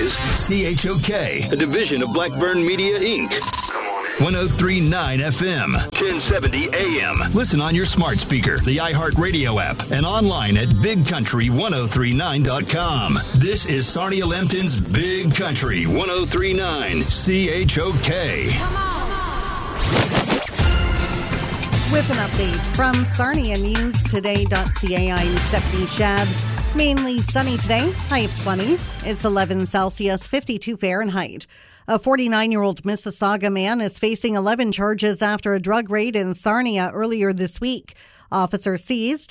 is CHOK, a division of Blackburn Media, Inc. 103.9 FM, 1070 AM. Listen on your smart speaker, the iHeartRadio app, and online at bigcountry1039.com. This is Sarnia Lambton's Big Country 103.9 CHOK. Come on. With an update from Sarnia News Today.ca, I'm Stephanie Shabs. Mainly sunny today, high of 20. It's 11 Celsius, 52 Fahrenheit. A 49-year-old Mississauga man is facing 11 charges after a drug raid in Sarnia earlier this week. Officers seized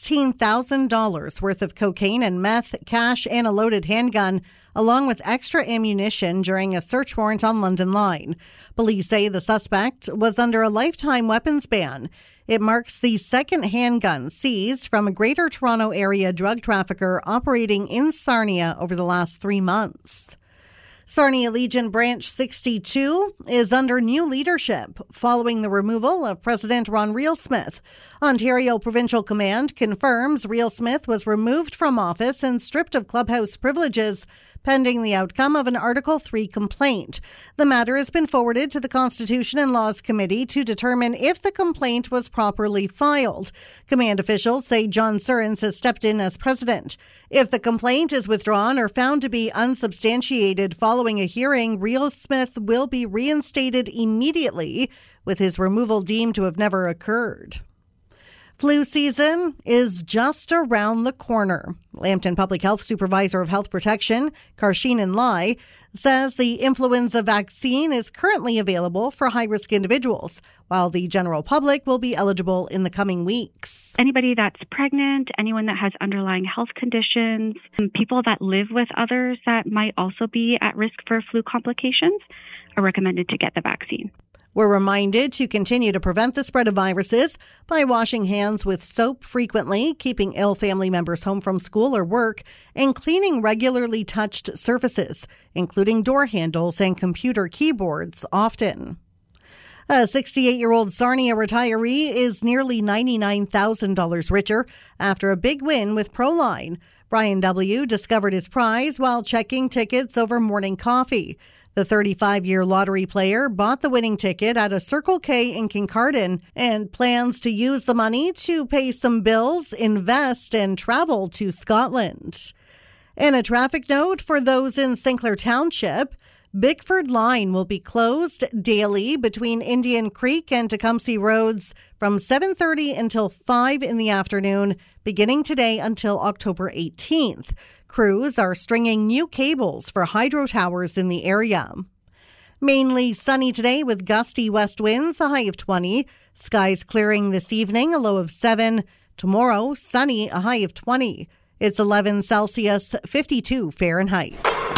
$16,000 worth of cocaine and meth, cash, and a loaded handgun, along with extra ammunition during a search warrant on London Line. Police say the suspect was under a lifetime weapons ban. It marks the second handgun seized from a Greater Toronto Area drug trafficker operating in Sarnia over the last 3 months. Sarnia Legion Branch 62 is under new leadership following the removal of President Ron Reelsmith. Ontario Provincial Command confirms Reelsmith was removed from office and stripped of clubhouse privileges pending the outcome of an Article 3 complaint. The matter has been forwarded to the Constitution and Laws Committee to determine if the complaint was properly filed. Command officials say John Surrens has stepped in as president. If the complaint is withdrawn or found to be unsubstantiated following a hearing, Reelsmith will be reinstated immediately, with his removal deemed to have never occurred. Flu season is just around the corner. Lambton Public Health Supervisor of Health Protection, Karsheenan Lai, says the influenza vaccine is currently available for high-risk individuals, while the general public will be eligible in the coming weeks. Anybody that's pregnant, anyone that has underlying health conditions, people that live with others that might also be at risk for flu complications are recommended to get the vaccine. We're reminded to continue to prevent the spread of viruses by washing hands with soap frequently, keeping ill family members home from school or work, and cleaning regularly touched surfaces, including door handles and computer keyboards, often. A 68-year-old Sarnia retiree is nearly $99,000 richer after a big win with Proline. Brian W. discovered his prize while checking tickets over morning coffee. The 35-year lottery player bought the winning ticket at a Circle K in Kincardine and plans to use the money to pay some bills, invest, and travel to Scotland. And a traffic note for those in St. Clair Township. Bickford Line will be closed daily between Indian Creek and Tecumseh Roads from 7:30 until 5 in the afternoon, beginning today until October 18th. Crews are stringing new cables for hydro towers in the area. Mainly sunny today with gusty west winds, a high of 20. Skies clearing this evening, a low of 7. Tomorrow, sunny, a high of 20. It's 11 Celsius, 52 Fahrenheit.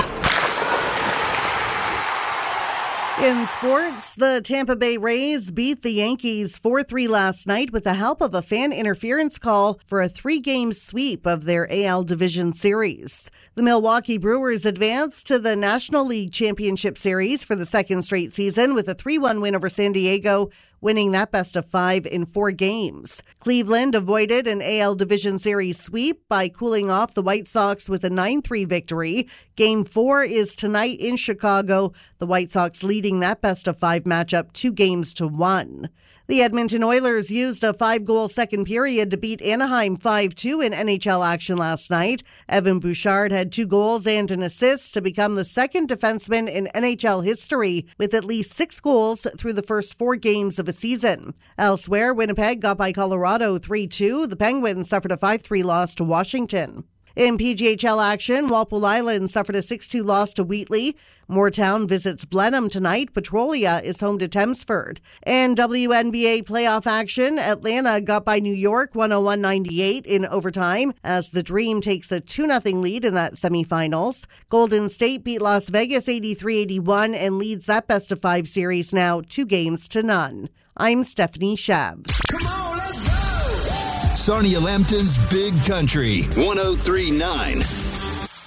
In sports, the Tampa Bay Rays beat the Yankees 4-3 last night with the help of a fan interference call for a 3-game sweep of their AL Division Series. The Milwaukee Brewers advanced to the National League Championship Series for the second straight season with a 3-1 win over San Diego, winning that best of 5 in 4 games. Cleveland avoided an AL Division Series sweep by cooling off the White Sox with a 9-3 victory. Game 4 is tonight in Chicago, the White Sox leading that best of 5 matchup 2-1. The Edmonton Oilers used a 5-goal second period to beat Anaheim 5-2 in NHL action last night. Evan Bouchard had 2 goals and an assist to become the second defenseman in NHL history with at least 6 goals through the first 4 games of a season. Elsewhere, Winnipeg got by Colorado 3-2. The Penguins suffered a 5-3 loss to Washington. In PGHL action, Walpole Island suffered a 6-2 loss to Wheatley. Moortown visits Blenheim tonight. Petrolia is home to Thamesford. And WNBA playoff action, Atlanta got by New York 101-98 in overtime as the Dream takes a 2-0 lead in that semifinals. Golden State beat Las Vegas 83-81 and leads that best of 5 series now 2-0. I'm Stephanie Shabs. Come on, let's go! Sarnia Lambton's Big Country 103.9